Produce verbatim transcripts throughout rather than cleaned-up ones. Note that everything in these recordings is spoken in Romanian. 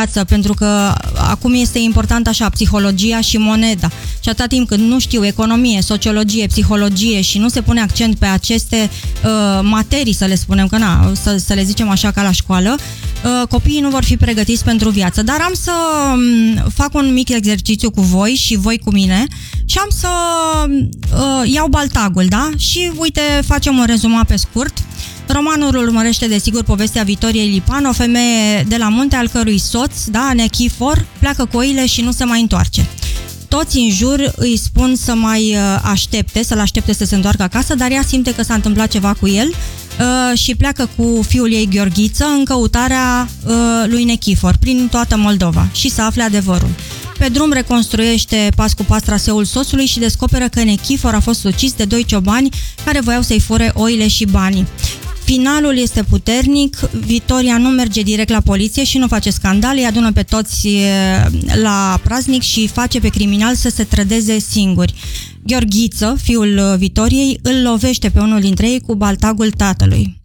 pentru că acum este important așa, psihologia și moneda. Și atâta timp când nu știu economie, sociologie, psihologie și nu se pune accent pe aceste uh, materii, să le spunem, că na, să, să le zicem așa ca la școală, uh, copiii nu vor fi pregătiți pentru viață. Dar am să um, fac un mic exercițiu cu voi și voi cu mine și am să uh, iau baltagul, da? Și uite, facem un rezumat pe scurt. Romanul urmărește, desigur, povestea Vitoriei Lipan, o femeie de la munte al cărui soț, da, Nechifor, pleacă cu oile și nu se mai întoarce. Toți în jur îi spun să mai aștepte, să-l aștepte să se întoarcă acasă, dar ea simte că s-a întâmplat ceva cu el uh, și pleacă cu fiul ei, Gheorghiță, în căutarea uh, lui Nechifor, prin toată Moldova, și să afle adevărul. Pe drum reconstruiește pas cu pas traseul soțului și descoperă că Nechifor a fost ucis de doi ciobani care voiau să-i fure oile și banii. Finalul este puternic, Vitoria nu merge direct la poliție și nu face scandal, îi adună pe toți la praznic și face pe criminal să se trădeze singuri. Gheorghiță, fiul Vitoriei, îl lovește pe unul dintre ei cu baltagul tatălui.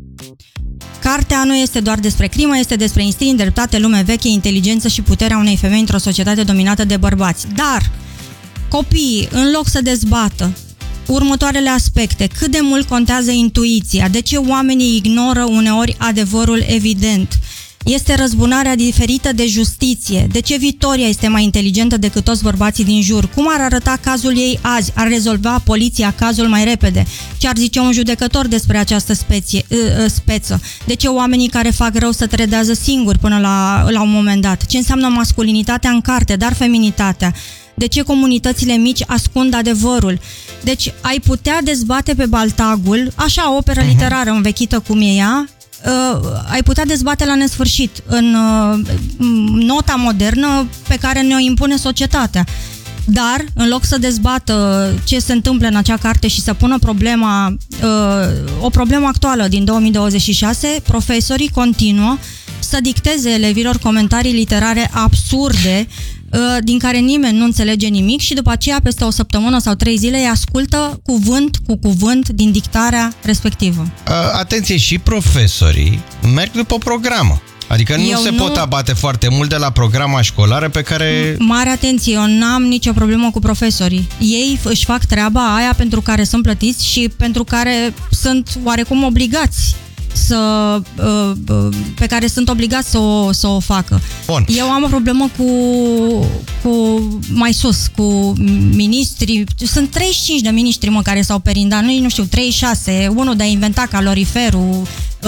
Cartea nu este doar despre crimă, este despre instinct, dreptate, lume veche, inteligență și puterea unei femei într-o societate dominată de bărbați. Dar copiii, în loc să dezbată următoarele aspecte: cât de mult contează intuiția, de ce oamenii ignoră uneori adevărul evident, este răzbunarea diferită de justiție, de ce Vitoria este mai inteligentă decât toți bărbații din jur, cum ar arăta cazul ei azi, ar rezolva poliția cazul mai repede, ce ar zice un judecător despre această speție, speță, de ce oamenii care fac rău se trădează singuri până la, la un moment dat, ce înseamnă masculinitatea în carte, dar feminitatea, de ce comunitățile mici ascund adevărul. Deci ai putea dezbate pe baltagul, așa, operă literară învechită cum e ea, uh, ai putea dezbate la nesfârșit în uh, nota modernă pe care ne-o impune societatea. Dar, în loc să dezbată ce se întâmplă în acea carte și să pună problema, uh, o problemă actuală din două mii douăzeci și șase, profesorii continuă să dicteze elevilor comentarii literare absurde, din care nimeni nu înțelege nimic și după aceea, peste o săptămână sau trei zile, îi ascultă cuvânt cu cuvânt din dictarea respectivă. Atenție, și profesorii merg după programă. Adică nu eu se nu... pot abate foarte mult de la programa școlară pe care... Mare atenție, eu n-am nicio problemă cu profesorii. Ei își fac treaba aia pentru care sunt plătiți și pentru care sunt oarecum obligați să, pe care sunt obligați să o, să o facă. Bun. Eu am o problemă cu, cu mai sus, cu miniștri. Sunt treizeci și cinci de miniștri, mă, care s-au perindat, nu, nu știu, treizeci și șase, unul de a inventa caloriferul,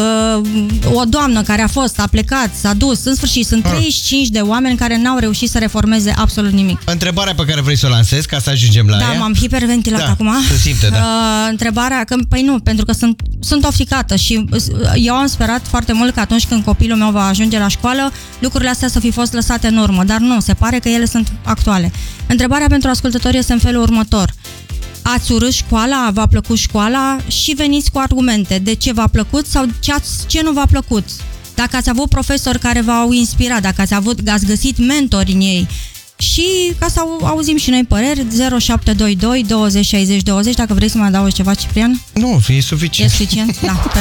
o doamnă care a fost, a plecat, s-a dus, în sfârșit, sunt treizeci și cinci de oameni care n-au reușit să reformeze absolut nimic. Întrebarea pe care vrei să o lansezi, ca să ajungem la da, ea? Da, m-am hiperventilat da, acum. se simte, da. Uh, întrebarea, că, păi nu, pentru că sunt, sunt ofticată și eu am sperat foarte mult că atunci când copilul meu va ajunge la școală, lucrurile astea să fi fost lăsate în urmă, dar nu, se pare că ele sunt actuale. Întrebarea pentru ascultători este în felul următor: ați urât școala, v-a plăcut școala și veniți cu argumente de ce v-a plăcut sau ce, ați, ce nu v-a plăcut. Dacă ați avut profesori care v-au inspirat, dacă ați, avut, ați găsit mentori în ei. Și ca să auzim și noi păreri, zero șapte doi doi douăzeci șaizeci douăzeci, dacă vrei să mai adaugi ceva, Ciprian? Nu, e suficient. E suficient? Da.